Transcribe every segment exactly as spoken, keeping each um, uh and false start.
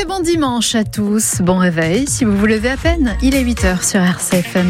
Très bon dimanche à tous, bon réveil si vous vous levez à peine, il est huit heures sur R C F M.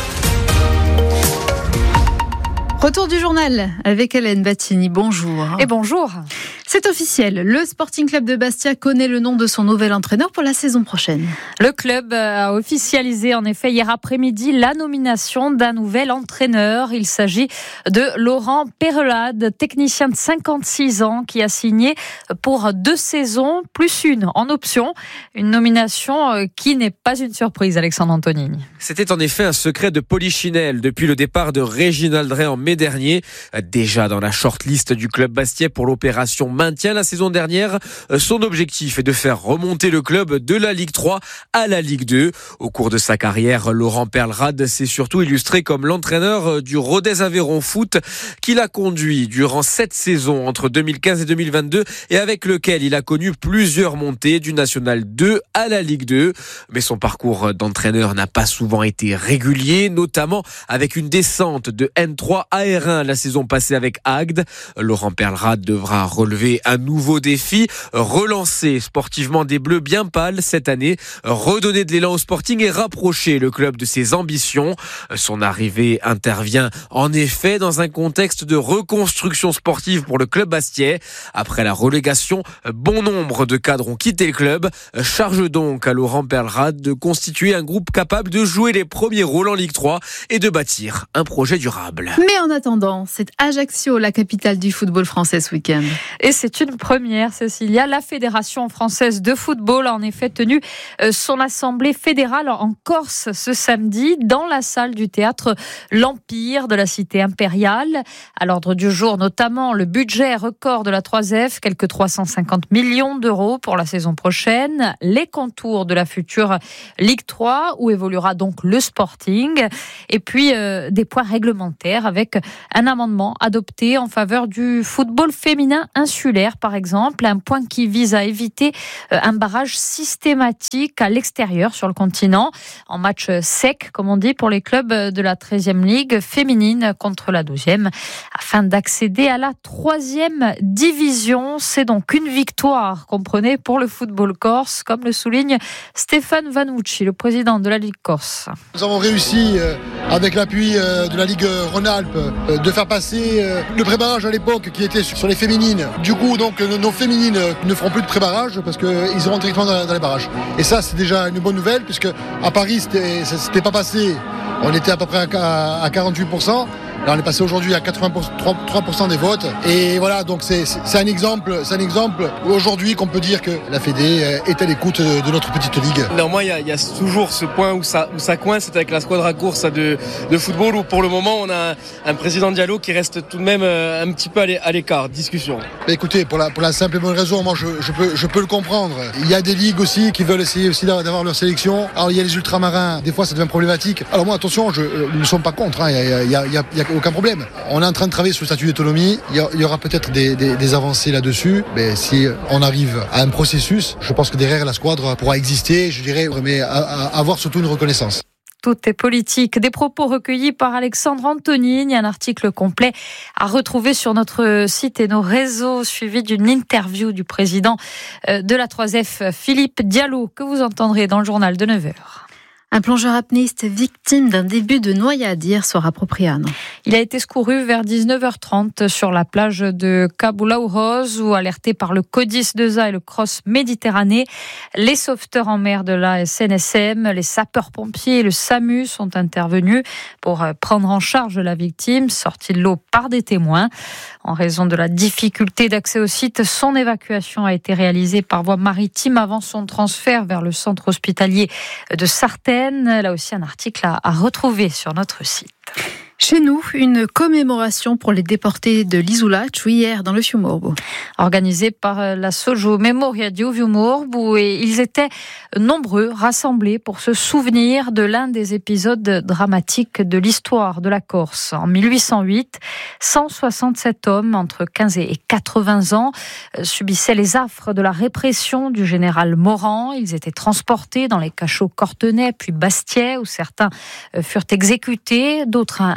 Retour du journal avec Hélène Battini, bonjour. Et bonjour. C'est officiel, le Sporting Club de Bastia connaît le nom de son nouvel entraîneur pour la saison prochaine. Le club a officialisé en effet hier après-midi la nomination d'un nouvel entraîneur. Il s'agit de Laurent Peyrelade, technicien de cinquante-six ans qui a signé pour deux saisons plus une en option. Une nomination qui n'est pas une surprise, Alexandre Antonini. C'était en effet un secret de Polichinelle depuis le départ de Réginald Drey en mai dernier. Déjà dans la shortlist du club bastia pour l'opération maintien la saison dernière, son objectif est de faire remonter le club de la Ligue trois à la Ligue deux. Au cours de sa carrière, Laurent Peyrelade s'est surtout illustré comme l'entraîneur du Rodez Aveyron Foot qu'il a conduit durant sept saisons entre deux mille quinze et deux mille vingt-deux et avec lequel il a connu plusieurs montées du National deux à la Ligue deux. Mais son parcours d'entraîneur n'a pas souvent été régulier, notamment avec une descente de N trois à R un la saison passée avec Agde. Laurent Peyrelade devra relever un nouveau défi, relancer sportivement des Bleus bien pâles cette année, redonner de l'élan au Sporting et rapprocher le club de ses ambitions. Son arrivée intervient en effet dans un contexte de reconstruction sportive pour le club bastia. Après la relégation, bon nombre de cadres ont quitté le club. Charge donc à Laurent Peyrelade de constituer un groupe capable de jouer les premiers rôles en Ligue trois et de bâtir un projet durable. Mais en attendant, c'est Ajaccio, la capitale du football français ce week-end. Et c'est une première, Cécilia. La Fédération française de football a en effet tenu son assemblée fédérale en Corse ce samedi dans la salle du théâtre L'Empire de la cité impériale. À l'ordre du jour, notamment le budget record de la trois F, quelques trois cent cinquante millions d'euros pour la saison prochaine. Les contours de la future Ligue trois où évoluera donc le Sporting. Et puis euh, des points réglementaires avec un amendement adopté en faveur du football féminin insulaire, par exemple, un point qui vise à éviter un barrage systématique à l'extérieur sur le continent, en match sec, comme on dit, pour les clubs de la treizième Ligue féminine contre la douzième, afin d'accéder à la troisième division. C'est donc une victoire, comprenez, pour le football corse, comme le souligne Stéphane Vanucci, le président de la Ligue corse. Nous avons réussi, avec l'appui de la Ligue Rhône-Alpes, de faire passer le pré-barrage à l'époque qui était sur les féminines. Du coup, donc, nos féminines ne feront plus de pré-barrage parce qu'ils iront directement dans les barrages. Et ça, c'est déjà une bonne nouvelle puisque à Paris, c'était, ça s'était pas passé. On était à peu près à quarante-huit pour cent. Là, on est passé aujourd'hui à quatre-vingt-trois pour cent des votes. Et voilà, donc c'est, c'est un exemple, c'est un exemple aujourd'hui qu'on peut dire que la Fédé est à l'écoute de notre petite ligue. Néanmoins, il y a, il y a toujours ce point où ça, où ça coince, c'est avec la squadra course de, de football où pour le moment, on a un, un président Diallo qui reste tout de même un petit peu à l'écart. Discussion. Mais écoutez, pour la, pour la simple et bonne raison, moi je, je, peux, je peux le comprendre. Il y a des ligues aussi qui veulent essayer aussi d'avoir leur sélection. Alors il y a les ultramarins, des fois ça devient problématique. Alors moi, attention, je, nous ne sommes pas contre, hein. Il y a, il y a, il y a, il y a aucun problème. On est en train de travailler sur le statut d'autonomie. Il y aura peut-être des, des, des avancées là-dessus. Mais si on arrive à un processus, je pense que derrière la squadre pourra exister, je dirais, mais à, à avoir surtout une reconnaissance. Tout est politique. Des propos recueillis par Alexandre Antonini. Un article complet à retrouver sur notre site et nos réseaux, suivi d'une interview du président de la trois F, Philippe Diallo, que vous entendrez dans le journal de neuf heures. Un plongeur apnéiste victime d'un début de noyade hier soir à Propriano. Il a été secouru vers dix-neuf heures trente sur la plage de Cabulaouros où, alerté par le CODIS deux A et le Cross Méditerranée, les sauveteurs en mer de la S N S M, les sapeurs-pompiers et le SAMU sont intervenus pour prendre en charge la victime, sortie de l'eau par des témoins. En raison de la difficulté d'accès au site, son évacuation a été réalisée par voie maritime avant son transfert vers le centre hospitalier de Sartène. Là aussi, un article à retrouver sur notre site. Chez nous, une commémoration pour les déportés de l'Isolatch hier dans le Fiumorbo. Organisée par la Sojo Memoria di Fiumorbo, et ils étaient nombreux rassemblés pour se souvenir de l'un des épisodes dramatiques de l'histoire de la Corse. En mille huit cent huit, cent soixante-sept hommes entre quinze et quatre-vingts ans subissaient les affres de la répression du général Morand. Ils étaient transportés dans les cachots cortenais puis Bastia où certains furent exécutés, d'autres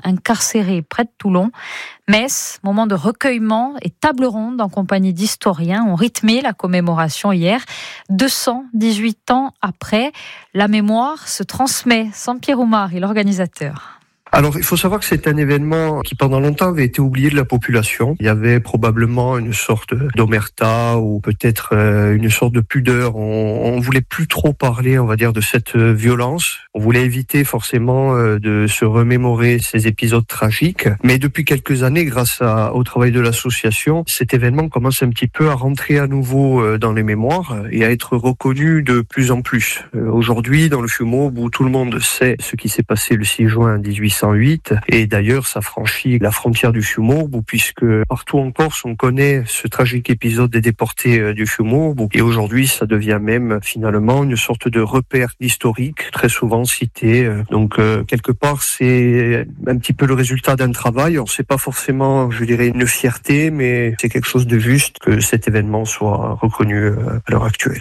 incarcéré près de Toulon. Metz, moment de recueillement et table ronde en compagnie d'historiens ont rythmé la commémoration hier. deux cent dix-huit ans après, la mémoire se transmet. Saint-Pierre Oumar est l'organisateur. Alors, il faut savoir que c'est un événement qui, pendant longtemps, avait été oublié de la population. Il y avait probablement une sorte d'omerta ou peut-être une sorte de pudeur. On, on voulait plus trop parler, on va dire, de cette violence. On voulait éviter forcément de se remémorer ces épisodes tragiques. Mais depuis quelques années, grâce à, au travail de l'association, cet événement commence un petit peu à rentrer à nouveau dans les mémoires et à être reconnu de plus en plus. Aujourd'hui, dans le Fiumaube, où tout le monde sait ce qui s'est passé le six juin dix-huit cent huit, et d'ailleurs ça franchit la frontière du Fiumaube, puisque partout en Corse on connaît ce tragique épisode des déportés du Fiumaube, et aujourd'hui ça devient même finalement une sorte de repère historique très souvent cité. Donc euh, quelque part c'est un petit peu le résultat d'un travail. On sait pas forcément, je dirais, une fierté, mais c'est quelque chose de juste que cet événement soit reconnu à l'heure actuelle.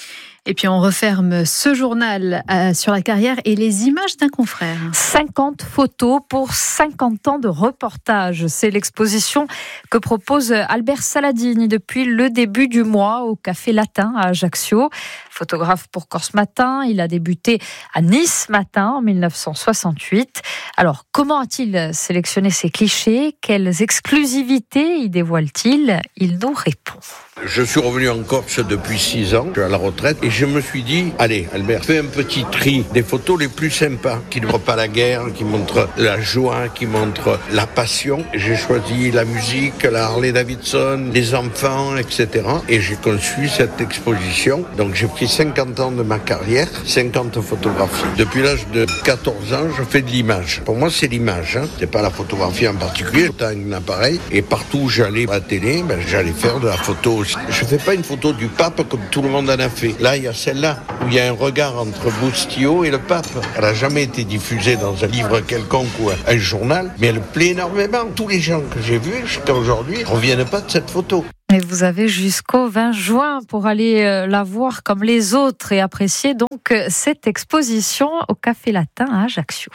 Et puis on referme ce journal euh, sur la carrière et les images d'un confrère. cinquante photos pour cinquante ans de reportage. C'est l'exposition que propose Albert Saladini depuis le début du mois au Café Latin à Ajaccio. Photographe pour Corse Matin, il a débuté à Nice Matin en dix-neuf cent soixante-huit. Alors, comment a-t-il sélectionné ces clichés ? Quelles exclusivités y dévoile-t-il ? Il nous répond. Je suis revenu en Corse depuis six ans, je suis à la retraite, et je me suis dit, allez Albert, fais un petit tri des photos les plus sympas, qui ne montrent pas la guerre, qui montrent la joie, qui montrent la passion. J'ai choisi la musique, la Harley Davidson, les enfants, et cetera. Et j'ai conçu cette exposition. Donc j'ai pris cinquante ans de ma carrière, cinquante photographies. Depuis l'âge de quatorze ans, je fais de l'image. Pour moi, c'est l'image, hein. C'est pas la photographie en particulier. J'étais un appareil, et partout où j'allais à la télé, ben, j'allais faire de la photo. Je fais pas une photo du pape comme tout le monde en a fait. Là, il y a celle-là, où il y a un regard entre Boustillot et le pape. Elle n'a jamais été diffusée dans un livre quelconque ou un journal, mais elle plaît énormément. Tous les gens que j'ai vus jusqu'à aujourd'hui ne reviennent pas de cette photo. Et vous avez jusqu'au vingt juin pour aller la voir comme les autres et apprécier donc cette exposition au Café Latin à Ajaccio.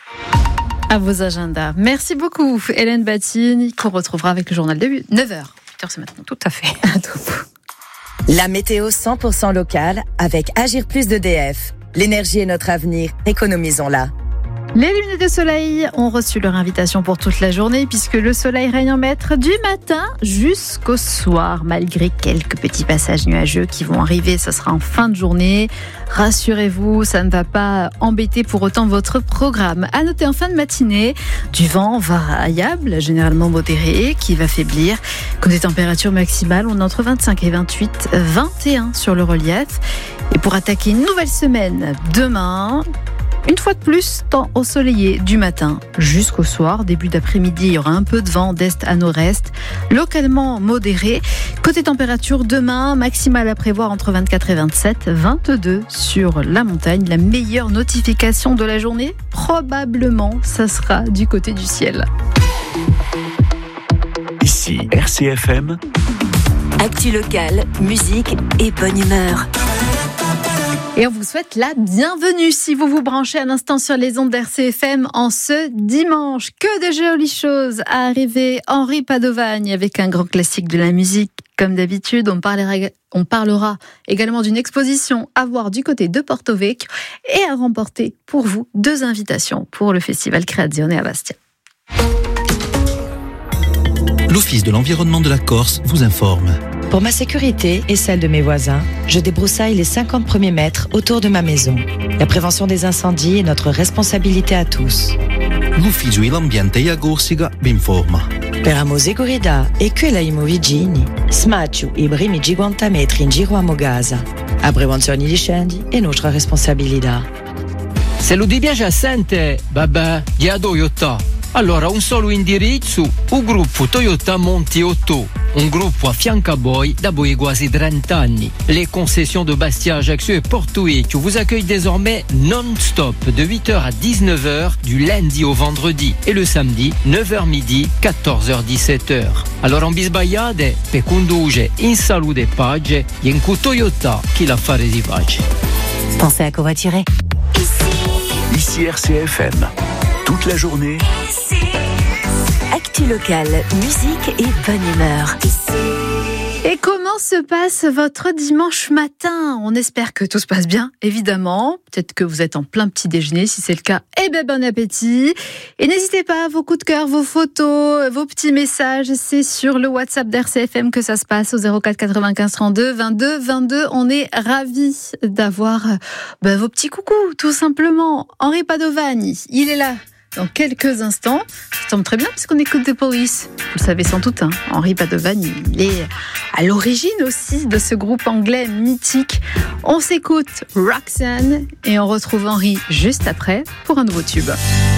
À vos agendas. Merci beaucoup, Hélène Battine, qu'on retrouvera avec le journal de neuf heures. C'est maintenant. Tout à fait. La météo cent pour cent locale avec Agir Plus d'E D F. L'énergie est notre avenir, économisons-la. Les lunettes de soleil ont reçu leur invitation pour toute la journée puisque le soleil règne en maître du matin jusqu'au soir, malgré quelques petits passages nuageux qui vont arriver. Ce sera en fin de journée. Rassurez-vous, ça ne va pas embêter pour autant votre programme. À noter en fin de matinée, du vent variable, généralement modéré, qui va faiblir. Côté température maximale, on est entre vingt-cinq et vingt-huit, vingt et un sur le relief. Et pour attaquer une nouvelle semaine, demain... Une fois de plus, temps ensoleillé du matin jusqu'au soir. Début d'après-midi, il y aura un peu de vent d'est à nord-est, localement modéré. Côté température, demain, maximale à prévoir entre vingt-quatre et vingt-sept, vingt-deux sur la montagne. La meilleure notification de la journée, probablement, ça sera du côté du ciel. Ici, R C F M. Actu locale, musique et bonne humeur. Et on vous souhaite la bienvenue si vous vous branchez à l'instant sur les ondes d'R C F M en ce dimanche. Que de jolies choses à arriver. Henri Padovagne avec un grand classique de la musique. Comme d'habitude, on parlera, on parlera également d'une exposition à voir du côté de Porto Vecchio et à remporter pour vous deux invitations pour le festival Creazione à Bastia. L'Office de l'environnement de la Corse vous informe. Pour ma sécurité et celle de mes voisins, je débroussaille les cinquante premiers mètres autour de ma maison. La prévention des incendies est notre responsabilité à tous. L'Ufficio dell'Ambiente e Corsica vi informa. Per amose corrida e quella i vicini, smaccio i primi cinquanta metri in giro a Mogasa. A prevenzione di incendi è nostra responsabilità. Se lo ti piace assente, vabbè, gli a Toyota. Allora un solo indirizzo, il gruppo Toyota Monti otto, un gruppo a fianco a voi da voi quasi trenta anni. Les concessions de Bastia, Ajaccio et Porto Vecchio vous accueillent désormais non-stop de huit heures à dix-neuf heures du lundi au vendredi et le samedi neuf heures midi, quatorze heures dix-sept heures. Allora non vi sbagliate, per condurre in salute e pace, e in Toyota chi l'affare si face. Pensez à covoiturer. Ici R C F M. Toute la journée, Actu locale, musique et bonne humeur. Et comment se passe votre dimanche matin ? On espère que tout se passe bien, évidemment. Peut-être que vous êtes en plein petit déjeuner. Si c'est le cas, eh ben bon appétit. Et n'hésitez pas, vos coups de cœur, vos photos, vos petits messages, c'est sur le WhatsApp d'R C F M que ça se passe au zéro quatre quatre-vingt-quinze trente-deux vingt-deux vingt-deux. On est ravis d'avoir ben, vos petits coucous, tout simplement. Henri Padovani, il est là. Dans quelques instants, ça tombe très bien puisqu'on écoute The Police. Vous le savez sans doute, hein, Henri Padovani, il est à l'origine aussi de ce groupe anglais mythique. On s'écoute Roxanne et on retrouve Henri juste après pour un nouveau tube.